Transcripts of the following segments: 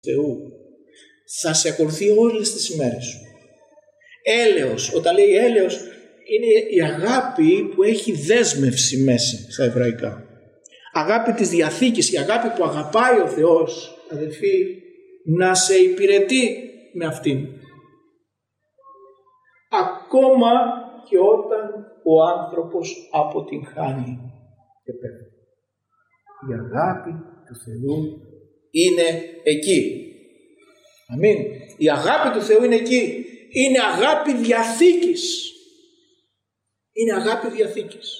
Θεού θα σε ακολουθεί όλες τις ημέρες σου. Έλεος, όταν λέει έλεος, είναι η αγάπη που έχει δέσμευση μέσα στα εβραϊκά. Αγάπη της Διαθήκης, η αγάπη που αγαπάει ο Θεός, αδελφοί, να σε υπηρετεί με αυτήν. Ακόμα και όταν ο άνθρωπος αποτυγχάνει και πέφτει. Η αγάπη του Θεού είναι εκεί. Αμήν. Η αγάπη του Θεού είναι εκεί. Είναι αγάπη διαθήκης. Είναι αγάπη διαθήκης.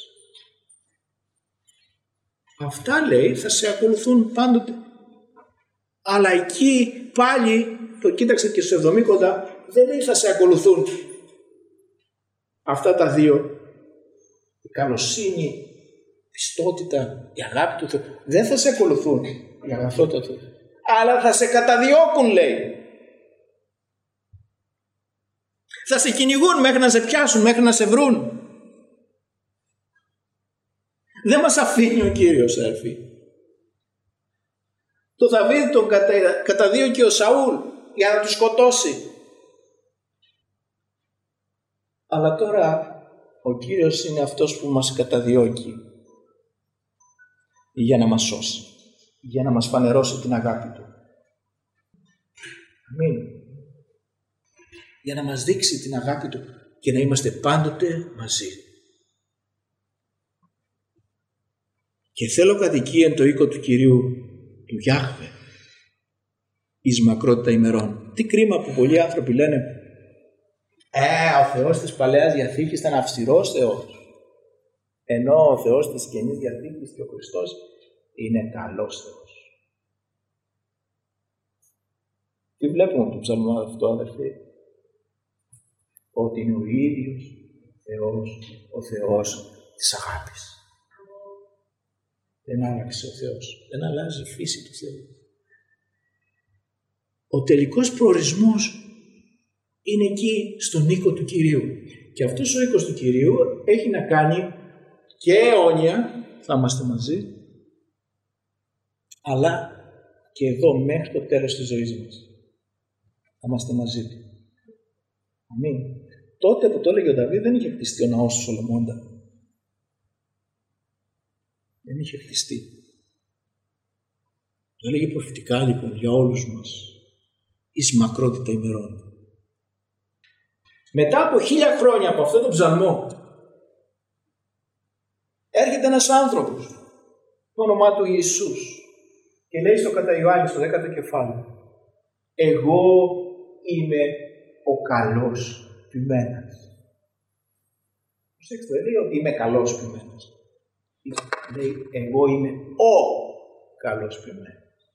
Αυτά λέει θα σε ακολουθούν πάντοτε. Αλλά εκεί πάλι, το κοίταξε και στο Εβδομήκοντα, δεν λέει θα σε ακολουθούν αυτά τα δύο. Η καλοσύνη, η πιστότητα, η αγάπη του Θεού. Δεν θα σε ακολουθούν η αγαθότητα του Θεού. Αλλά θα σε καταδιώκουν, λέει. Θα σε κυνηγούν μέχρι να σε πιάσουν, μέχρι να σε βρουν. Δεν μας αφήνει ο Κύριος, αδελφοί. Το Δαβίδ τον καταδίωκε ο Σαούλ για να του σκοτώσει. Αλλά τώρα ο Κύριος είναι αυτός που μας καταδιώκει για να μας σώσει, για να μας φανερώσει την αγάπη Του. Αμήν. Για να μας δείξει την αγάπη Του και να είμαστε πάντοτε μαζί. Και θέλω κατοικία το οίκο του Κυρίου του Γιάχβε εις μακρότητα ημερών. Τι κρίμα που πολλοί άνθρωποι λένε ο Θεός της Παλαιάς Διαθήκης ήταν αυστηρός Θεός, ενώ ο Θεός της Καινής Διαθήκης και ο Χριστός είναι καλός Θεός. Τι βλέπουμε από το ψαλμό αυτό, αδερφοί? Ότι είναι ο ίδιος Θεός, ο Θεός της αγάπης. Δεν άλλαξε ο Θεός, δεν αλλάζει η φύση του Θεού. Ο τελικός προορισμός είναι εκεί στον οίκο του Κυρίου. Και αυτός ο οίκος του Κυρίου έχει να κάνει και αιώνια, θα είμαστε μαζί, αλλά και εδώ μέχρι το τέλος της ζωής μας. Θα είμαστε μαζί Του. Αμήν. Τότε που το έλεγε ο Δαβίδ δεν είχε χτιστεί ο ναός του Σολομώντα. Δεν είχε χτιστεί. Το έλεγε προφητικά λοιπόν για όλους μας. Εις μακρότητα ημερών. Μετά από 1000 χρόνια από αυτό το ψαλμό έρχεται ένας άνθρωπος, το όνομά του Ιησούς, και λέει στο κατά Ιωάννη στο 10ο κεφάλαιο, εγώ είμαι ο καλός ποιμένας. Προσέξτε, δεν λέει ότι είμαι καλός ποιμένας. Λέει εγώ είμαι ο καλός ποιμένας.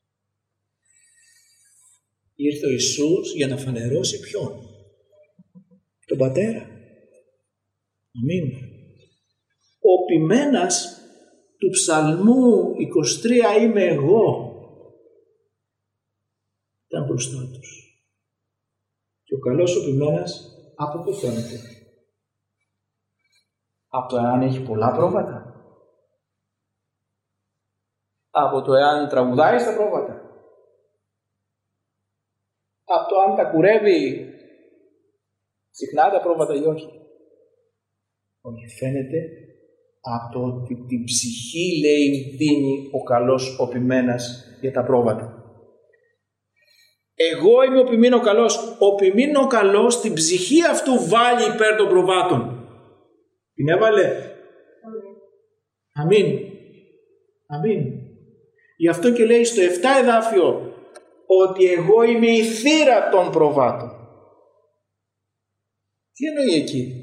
Ήρθε ο Ιησούς για να φανερώσει ποιον? Τον Πατέρα. Αμήν. Ο ποιμένας του ψαλμού 23 είμαι εγώ ήταν μπροστά τους. Και ο καλός ο ποιμένας από πού φαίνεται? Από το εάν έχει πολλά πρόβατα? Από το εάν τραγουδάει στα πρόβατα? Από το αν τα κουρεύει συχνά τα πρόβατα ή όχι? Όχι, φαίνεται από το ότι την ψυχή, λέει, δίνει ο καλός ο ποιμένας για τα πρόβατα. Εγώ είμαι ο ποιήν ο καλός. Ο ποιήν ο καλός την ψυχή αυτού βάλει υπέρ των προβάτων. Την έβαλε. Αμήν. Αμήν. Γι' αυτό και λέει στο 7 εδάφιο ότι εγώ είμαι η θύρα των προβάτων. Τι εννοεί εκεί?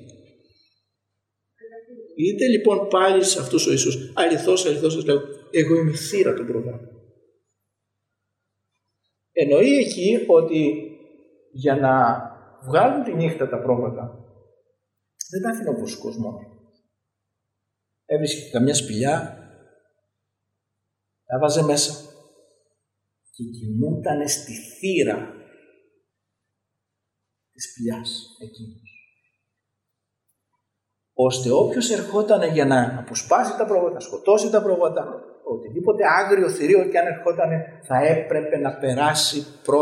Είτε λοιπόν πάλι σε αυτούς ο Ιησούς, αληθώς σας λέω, εγώ είμαι η θύρα των προβάτων. Εννοεί εκεί ότι για να βγάλουν τη νύχτα τα πρόβατα δεν τα άφηνε ο βοσκός μόνο. Έβρισκε καμιά σπηλιά, τα βάζε μέσα και κοιμούτανε στη θύρα της σπηλιάς εκείνος. Ώστε όποιος ερχόταν για να αποσπάσει τα πρόβατα, σκοτώσει τα πρόβατα, οτιδήποτε άγριο θηρίο και αν ερχόταν θα έπρεπε να περάσει πρώτα